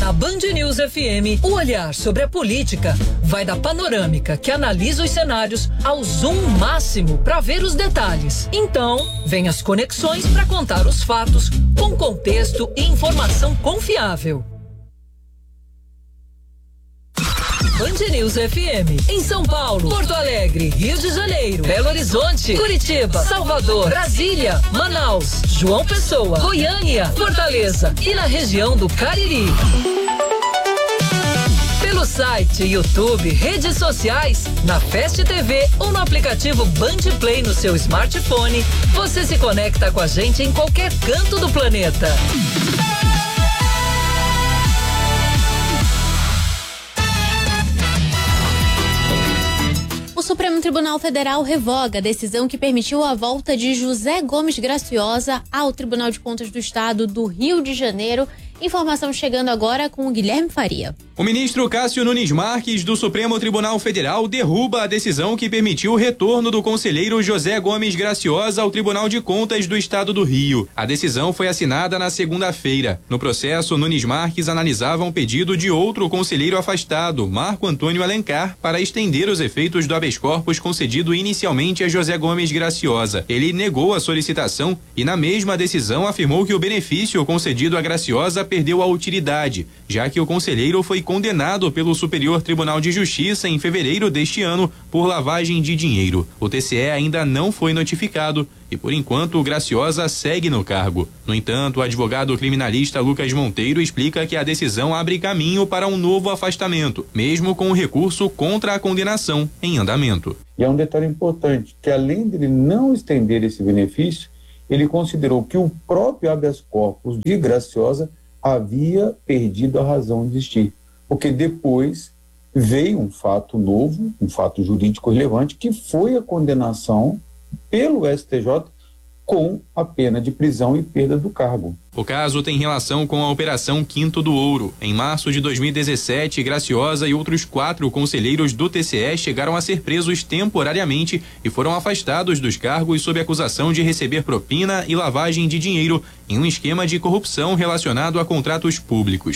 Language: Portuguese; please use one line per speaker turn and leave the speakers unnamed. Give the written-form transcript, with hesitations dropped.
Na Band News FM, o olhar sobre a política vai da panorâmica que analisa os cenários ao zoom máximo para ver os detalhes. Então, vem as conexões para contar os fatos com contexto e informação confiável. Band News FM, em São Paulo, Porto Alegre, Rio de Janeiro, Belo Horizonte, Curitiba, Salvador, Brasília, Manaus, João Pessoa, Goiânia, Fortaleza e na região do Cariri. Pelo site, YouTube, redes sociais, na Fast TV ou no aplicativo Band Play no seu smartphone, você se conecta com a gente em qualquer canto do planeta.
O Supremo Tribunal Federal revoga a decisão que permitiu a volta de José Gomes Graciosa ao Tribunal de Contas do Estado do Rio de Janeiro. Informação chegando agora com o Guilherme Faria.
O ministro Cássio Nunes Marques, do Supremo Tribunal Federal, derruba a decisão que permitiu o retorno do conselheiro José Gomes Graciosa ao Tribunal de Contas do Estado do Rio. A decisão foi assinada na segunda-feira. No processo, Nunes Marques analisava um pedido de outro conselheiro afastado, Marco Antônio Alencar, para estender os efeitos do habeas corpus concedido inicialmente a José Gomes Graciosa. Ele negou a solicitação e, na mesma decisão, afirmou que o benefício concedido a Graciosa perdeu a utilidade, já que o conselheiro foi condenado pelo Superior Tribunal de Justiça em fevereiro deste ano por lavagem de dinheiro. O TCE ainda não foi notificado e, por enquanto, o Graciosa segue no cargo. No entanto, o advogado criminalista Lucas Monteiro explica que a decisão abre caminho para um novo afastamento, mesmo com o recurso contra a condenação em andamento.
E é um detalhe importante, que além dele não estender esse benefício, ele considerou que o próprio habeas corpus de Graciosa havia perdido a razão de existir, porque depois veio um fato novo, um fato jurídico relevante, que foi a condenação pelo STJ com a pena de prisão e perda do cargo.
O caso tem relação com a Operação Quinto do Ouro. Em março de 2017, Graciosa e outros 4 conselheiros do TCE chegaram a ser presos temporariamente e foram afastados dos cargos sob acusação de receber propina e lavagem de dinheiro em um esquema de corrupção relacionado a contratos públicos.